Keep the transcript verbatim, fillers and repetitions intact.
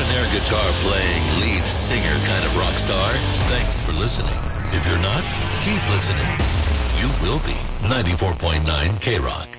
an air guitar playing lead singer kind of rock star? Thanks for listening. If you're not, keep listening. You will be. ninety-four point nine K-Rock.